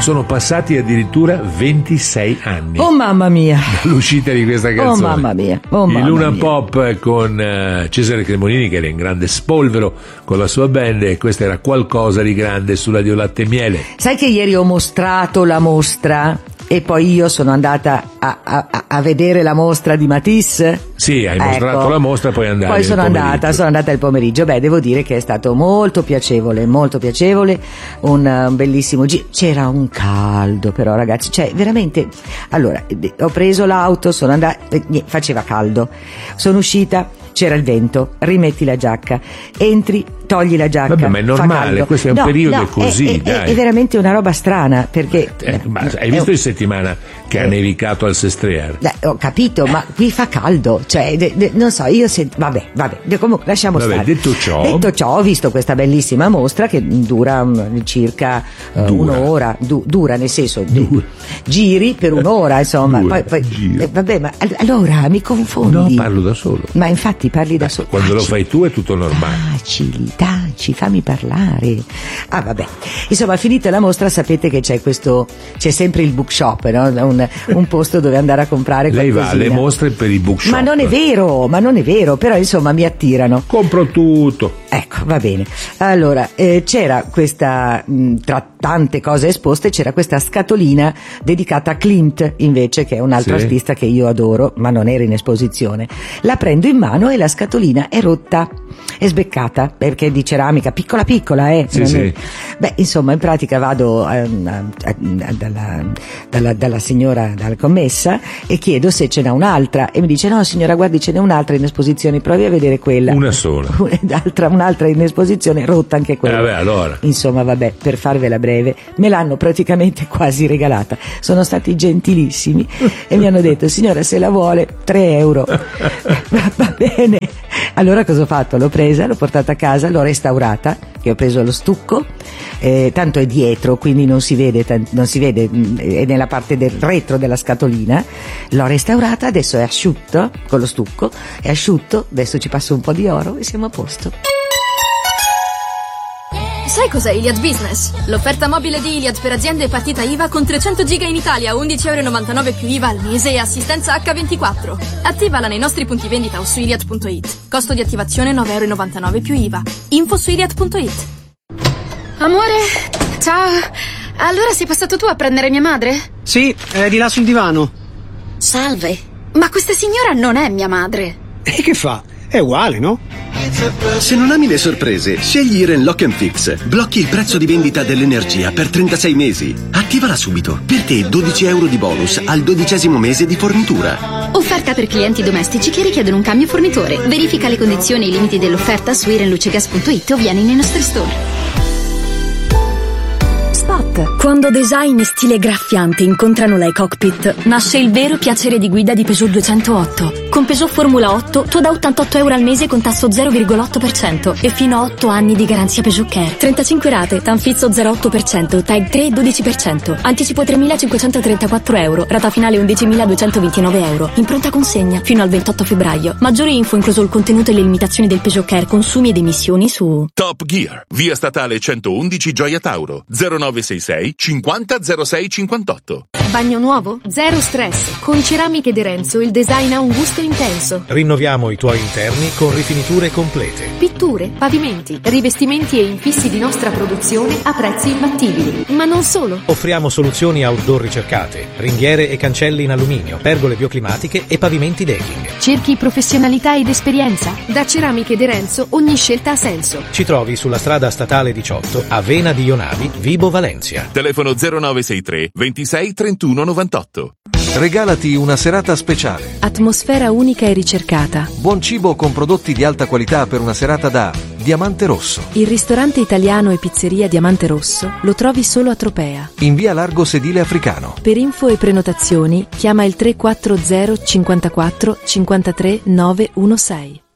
sono passati addirittura 26 anni. Oh mamma mia! Dall'uscita di questa canzone. Oh mamma mia! I Luna Pop con Cesare Cremonini, che era in grande spolvero con la sua band, e questo era qualcosa di grande su Radio Latte e Miele. Sai che ieri ho mostrato la mostra e poi io sono andata a vedere la mostra di Matisse? Sì, hai mostrato la mostra, poi andavi. Poi sono andata il pomeriggio. Beh, devo dire che è stato molto piacevole, un bellissimo giro. C'era un caldo però, ragazzi, cioè veramente. Allora, ho preso l'auto, sono andata, faceva caldo, sono uscita, c'era il vento, rimetti la giacca, entri, togli la giacca. Vabbè, ma è normale, questo è un periodo così, dai. È veramente una roba strana, perché ma hai visto in settimana che ha nevicato al Sestriere? Ho capito, ma qui fa caldo, cioè non so, vabbè, comunque lasciamo stare. Detto ciò, ho visto questa bellissima mostra che dura circa un'ora, dura nel senso giri per un'ora, insomma. Poi vabbè, ma allora mi confondi. No, parlo da solo. Ma infatti parli da solo. Quando lo fai tu è tutto normale. Taci, fammi parlare. Vabbè. Insomma, finita la mostra, sapete che c'è sempre il bookshop, no? Un posto dove andare a comprare qualcosina. Lei va alle mostre per i bookshop. Ma non è vero, però insomma mi attirano. Compro tutto. Ecco, va bene. Allora, c'era questa, tra tante cose esposte, c'era questa scatolina dedicata a Clint, invece, che è un altro artista che io adoro, ma non era in esposizione. La prendo in mano e la scatolina è rotta, è sbeccata, perché è di ceramica, piccola, Sì. Beh, insomma, in pratica vado dalla signora, dalla commessa, e chiedo se ce n'è un'altra, e mi dice: no signora, guardi, ce n'è un'altra in esposizione, provi a vedere quella. Una sola. Un'altra in esposizione, rotta anche quella. Vabbè, allora. Insomma, vabbè, per farvela breve, me l'hanno praticamente quasi regalata. Sono stati gentilissimi e mi hanno detto: signora, se la vuole, 3 euro. Va bene. Allora cosa ho fatto? L'ho presa, l'ho portata a casa, l'ho restaurata, che ho preso lo stucco, tanto è dietro, quindi non si vede, è nella parte del retro della scatolina. L'ho restaurata, adesso è asciutto, con lo stucco, è asciutto, adesso ci passo un po' di oro e siamo a posto. Sai cos'è Iliad Business? L'offerta mobile di Iliad per aziende e partita IVA con 300 giga in Italia, 11,99€ più IVA al mese e assistenza H24. Attivala nei nostri punti vendita o su iliad.it. Costo di attivazione 9,99€ più IVA. Info su iliad.it. Amore, ciao. Allora sei passato tu a prendere mia madre? Sì, è di là sul divano. Salve. Ma questa signora non è mia madre. E che fa? È uguale, no? Se non ami le sorprese, scegli Iren Lock & Fix. Blocchi il prezzo di vendita dell'energia per 36 mesi. Attivala subito. Per te 12€ di bonus al 12° mese di fornitura. Offerta per clienti domestici che richiedono un cambio fornitore. Verifica le condizioni e i limiti dell'offerta su irenlucegas.it o vieni nei nostri store. Spot. Quando design e stile graffiante incontrano la e-cockpit, nasce il vero piacere di guida di Peugeot 208. Con Peugeot Formula 8 tu da 88€ al mese con tasso 0,8% e fino a 8 anni di garanzia Peugeot Care. 35 rate, Tanfizzo 0,8%, TAG 3 12%, anticipo 3.534€, rata finale 11.229€, in pronta consegna fino al 28 febbraio. Maggiori info incluso il contenuto e le limitazioni del Peugeot Care, consumi ed emissioni su Top Gear, via statale 111 Gioia Tauro, 0966 50 06 58. Bagno nuovo? Zero stress. Con Ceramiche De Renzo il design ha un gusto intenso. Rinnoviamo i tuoi interni con rifiniture complete. Pitture, pavimenti, rivestimenti e infissi di nostra produzione a prezzi imbattibili. Ma non solo. Offriamo soluzioni outdoor ricercate, ringhiere e cancelli in alluminio, pergole bioclimatiche e pavimenti decking. Cerchi professionalità ed esperienza? Da Ceramiche De Renzo ogni scelta ha senso. Ci trovi sulla strada statale 18 a Vena di Ionavi, Vibo Valencia. Telefono 0963 26 31 98. Regalati una serata speciale. Atmosfera unica e ricercata. Buon cibo con prodotti di alta qualità per una serata da Diamante Rosso. Il ristorante italiano e pizzeria Diamante Rosso lo trovi solo a Tropea. In via Largo Sedile Africano. Per info e prenotazioni chiama il 340 54 53 916.